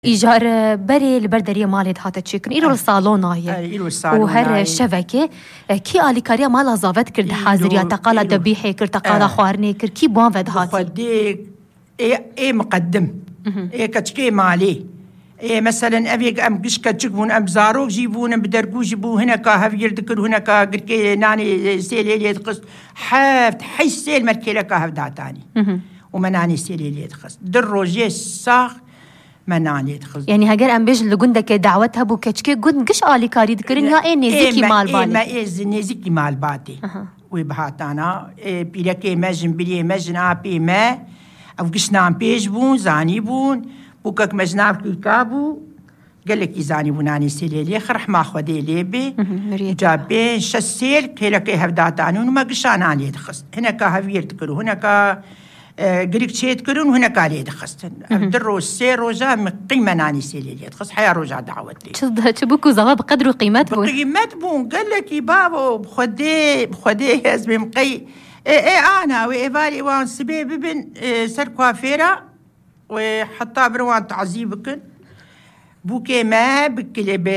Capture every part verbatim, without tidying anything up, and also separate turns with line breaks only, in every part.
إيجار بري البردرية مالت هاتا تشيكن إيرو الصالون هي
إيرو الصالون
وهر الشبكة كي آلي كاريا مالا زافت كرد حاضرية تقالا دبيحي كرد تقالا خوارني كرد كي بوان فد هاتي
بخديك إيه إيه مقدم إيه كتشكي مالي إيه مثلا أبيك أم قش كتشكبون أم زاروك جيبون أم بدرقو جيبو هنا كهف ذكر هنا كركي ناني سيل يتقص حافت حي السيل مركي كهف داتاني ومناني سيل يتقص دروجي الساق مناني تخز
يعني هاجر ام بيج لجندك دعوتها بو كتشكي جند قش آلي كاري ذكرين يا إيه نزيكي مال بالي
إيه ما إيه نزيكي مال باتي وبهاتانا إيه بيركي مجن بلي مجن آبي ما أو قش نام بيج بون زاني بون بوكك مجناب كي كابو قال لك يزاني بوناني سيلي خرح ما خدي ليبي جابين شسيل كيلا كي هفداتاني وما قشان عليه تخز هنا كهفير تكرو هنا كا قريك شيت كرون هنا قالي دخستن الدرو السير روجا قيمة ناني سيلي تخص حيا روجا دعوتي
شد شبكو زغا بقدر قيمات بون
قيمات بون قال لك بابا بخدي بخدي اسمي مقي ايه ايه انا وإيفالي وان سبي ببن إيه سر كوافيرا وحطا بروان تعذيبكن بوكي ما بكلي ب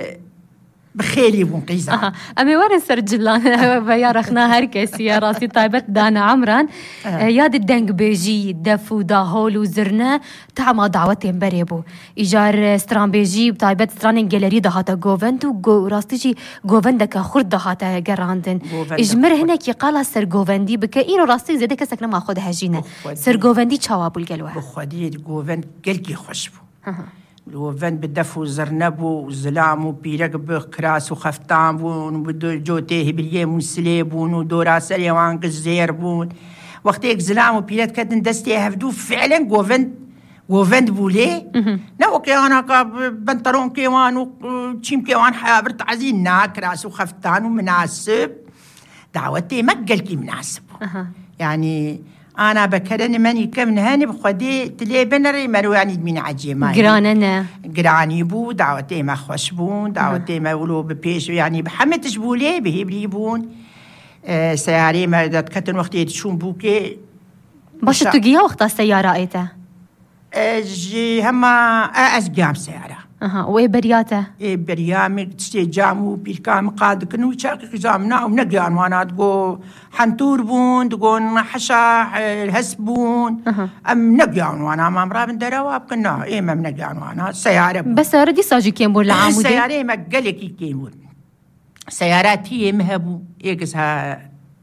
بخيلي ونقيزة
أها أمي وين سرجلان بيا رخنا هركس يا راسي طيبت دانا عمران أه. ياد الدنق بيجي دفو داهول وزرنا تعما دعوتين بريبو إيجار ستران بيجي بطيبت ستران جاليري دهاتا جوفنت وجو راستيجي جوفندك خرد دهاتا جراندن إجمر هناك يقال سر جوفندي بكايرو راستي زي ديك سكنا ما خد هجينة سر جوفندي تشوابو الجلوة
بخدي جوفند قلقي خشبو الوفن بدفو زرنبو وزلامو بيرق بكراس وخفتان بون وبدو جوتيه باليم وسليبون ودورا سليوان قزير بون وقتيك زلامو بيرق كدن دستي هفدو فعلا وفن وفن بولي نو كيوانا بنطلون كيوان وشيم كيوان حابرت عزينا كراس وخفتان ومناسب دعوتي ما قلكي مناسب يعني أنا بكرني ماني كم هاني بخدي تليبنري مرواني من عجيمة
جراننا
جراني بو دعوتي ما خوشبون دعوتي ما ولو ببيش يعني بحمد تشبولي بهيبليبون آه سياري ما دكتن وقتي تشون بوكي
باش تجيها وقت السيارة ايته
آه جي هما أزجام سيارة
أها وإيه برياته؟
إيه بريامي تشتي جامو بيركام قاد كنو شاك جامنا ونجان وانا تقول حنتور بون تقول حشا الهسبون أه. أم نجان وانا ما مرابن درواب كنا إيه ما نجان وانا سيارة بون.
بس ردي ساجي كيمبور العامودي
سيارة ما قالك كيمبور سيارات هي مهبو يقصها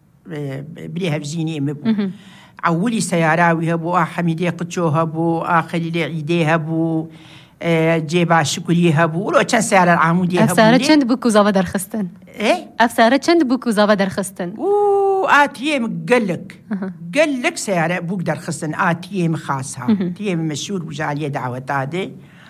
بليها بزيني مهبو عولي سيارة ويهبو حميدي قتشو هبو آخلي عيدي هبو جيبا شكري هبو ولو كان سيارة العامودية هبو
أفسارة چند بوكو زاوة درخستن
إيه؟
أفسارة چند بوكو زاوة درخستن
اوه آتيم قلك قلك سيارة بوك درخستن آتيم خاصها آتيم مشهور بجالية دعوة تادي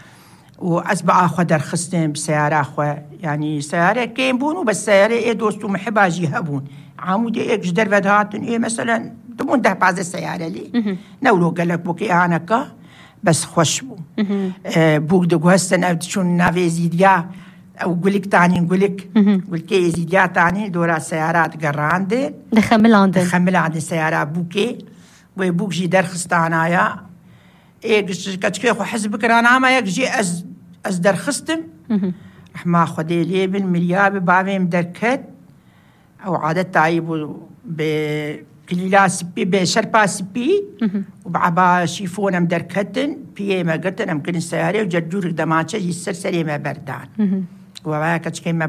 وأسبع أخوة درخستن بسيارة أخوة يعني سيارة كين بونو بس سيارة إيه دوستو محبا جي هبون عامودية إيه جدر بدهاتن إيه مثلا دمون ده بعض السيارة لي نولو قلك بوكي آنكا بس خوشبو آه بوك دقو هستن أو تشون نافي زيديا أو قولك تاني نقولك قولكي زيديا تاني دورا سيارات قراندي
دخمل عندن
دخمل عندن سيارات بوكي ويبوك جي درخستانايا إيه كتشكي خو حزبك رانا ما يكجي أز أز درخستم رح ما خدي لي بالمليار بابي مدركت أو عادة تايبو ب كليلا سبي بشربا سبي وبعبا شيفونا مدركتن بيه ما قلتن أمكن السيارة وجرجور دماتشة يسر سليمة بردان وبعا كتشكي ما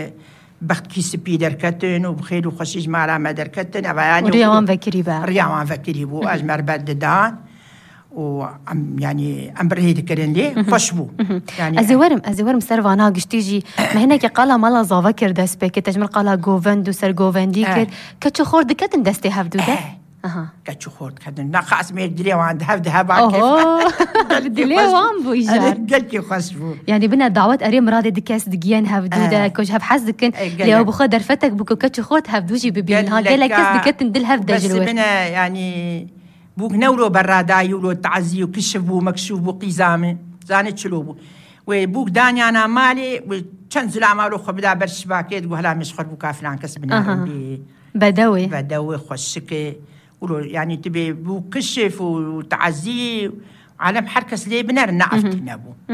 بخت كي سبي دركتن وبخير وخشيج مالا ما دركتن
ورياوان فكري با
رياوان فكري بو أجمر برددان وأم يعني أم برهيد كرين ليه فشبو
يعني أزورم أزورم سرفانا قشتيجي ما هناك قالا مالا زافا كر دست بك تجمل قالا جوفند وسر جوفندي كر كتشو خورد كتن دستي هفدو ده
أها كتشو خورد كتن ناقص مية دلي وان هفد هبا كيف
دلي وان بو إيجار
قلتي خشبو
يعني بنا دعوات أريم رادي دكاس دقيان هفدو ده كوش هف حزكن ليو بخو درفتك بكو كتشو خورد هفدوجي ببينها قالك كاس دكتن دل هفدا جلوه
بس بنا يعني بوك نولو براداي ولو تعزي وكشف بو مكشوف بو قيزامي زانت شلو بو وبوك داني أنا مالي وكان زلام أولو خبدا برشباكي تقول هلا مش خربو كافلان كسبنا
أه. بدوي
بدوي خوشكي ولو يعني تبي بو كشف وتعزي عالم حركس لي بنر نعفت نبو